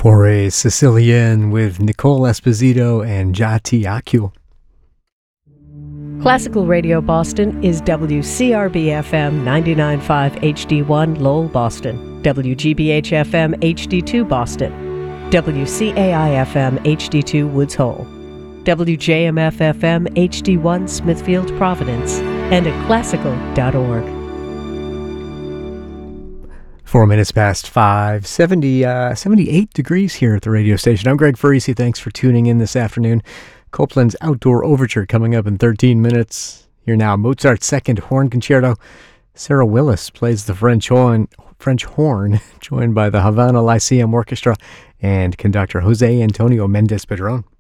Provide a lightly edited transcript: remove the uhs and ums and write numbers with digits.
For a Sicilian with Nicole Esposito and Jati Akul. Classical Radio Boston is WCRB-FM 99.5 HD1 Lowell, Boston, WGBH-FM HD2 Boston, WCAI-FM HD2 Woods Hole, WJMF-FM HD1 Smithfield, Providence, and at classical.org. 4 minutes past 5, 78 degrees here at the radio station. I'm Greg Farisi. Thanks for tuning in this afternoon. Copland's Outdoor Overture coming up in 13 minutes. Here now, Mozart's Second Horn Concerto. Sarah Willis plays the French horn, joined by the Havana Lyceum Orchestra and conductor Jose Antonio Mendez Padron.